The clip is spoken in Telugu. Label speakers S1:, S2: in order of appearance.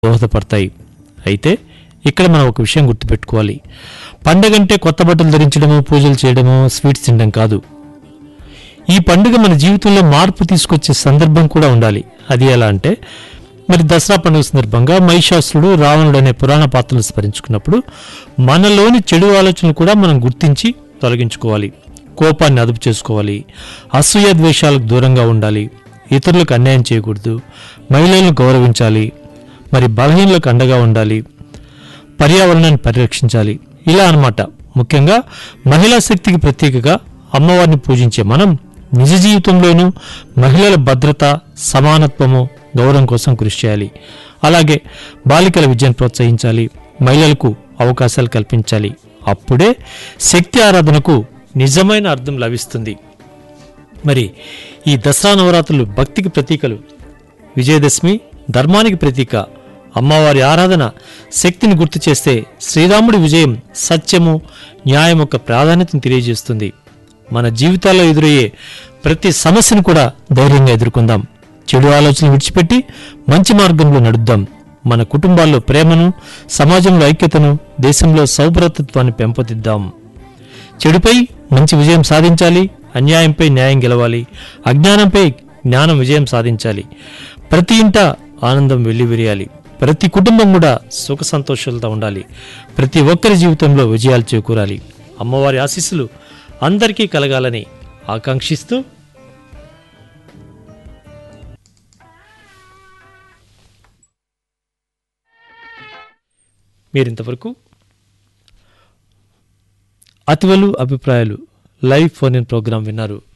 S1: దోహదపడతాయి. అయితే ఇక్కడ మనం ఒక విషయం గుర్తుపెట్టుకోవాలి. పండగంటే కొత్త బట్టలు ధరించడము, పూజలు చేయడము, స్వీట్స్ తినడం కాదు. ఈ పండుగ మన జీవితంలో మార్పు తీసుకొచ్చే సందర్భం కూడా ఉండాలి. అది ఎలా అంటే, మరి దసరా పండుగ సందర్భంగా మహిషాసురుడు, రావణుడు అనే పురాణ పాత్రలు స్మరించుకున్నప్పుడు మనలోని చెడు ఆలోచనలు కూడా మనం గుర్తించి తొలగించుకోవాలి. కోపాన్ని అదుపు చేసుకోవాలి. అసూయ ద్వేషాలకు దూరంగా ఉండాలి. ఇతరులకు అన్యాయం చేయకూడదు. మహిళలను గౌరవించాలి. మరి బలహీనులకు అండగా ఉండాలి. పర్యావరణాన్ని పరిరక్షించాలి. ఇలా అన్నమాట. ముఖ్యంగా మహిళా శక్తికి ప్రత్యేకగా అమ్మవారిని పూజించే మనం నిజ జీవితంలోనూ మహిళల భద్రత, సమానత్వము, గౌరవం కోసం కృషి చేయాలి. అలాగే బాలికల విద్యను ప్రోత్సహించాలి. మహిళలకు అవకాశాలు కల్పించాలి. అప్పుడే శక్తి ఆరాధనకు నిజమైన అర్థం లభిస్తుంది. మరి ఈ దసరా నవరాత్రులు భక్తికి ప్రతీకలు. విజయదశమి ధర్మానికి ప్రతీక. అమ్మవారి ఆరాధన శక్తిని గుర్తు చేస్తే శ్రీరాముడి విజయం సత్యము, న్యాయం యొక్క ప్రాధాన్యతను తెలియజేస్తుంది. మన జీవితాల్లో ఎదురయ్యే ప్రతి సమస్యను కూడా ధైర్యంగా ఎదుర్కొందాం. చెడు ఆలోచనలు విడిచిపెట్టి మంచి మార్గంలో నడుద్దాం. మన కుటుంబాల్లో ప్రేమను, సమాజంలో ఐక్యతను, దేశంలో సౌభ్రతత్వాన్ని పెంపొందిద్దాం. చెడుపై మంచి విజయం సాధించాలి. అన్యాయంపై న్యాయం గెలవాలి. అజ్ఞానంపై జ్ఞానం విజయం సాధించాలి. ప్రతి ఇంట ఆనందం వెల్లివిరియాలి. ప్రతి కుటుంబం కూడా సుఖ సంతోషాలతో ఉండాలి. ప్రతి ఒక్కరి జీవితంలో విజయాలు చేకూరాలి. అమ్మవారి ఆశీస్సులు అందరికీ కలగాలని ఆకాంక్షిస్తూ మీరింతవరకు అతివలు అభిప్రాయాలు లైవ్ ఫోన్ ఇన్ ప్రోగ్రాం విన్నారు.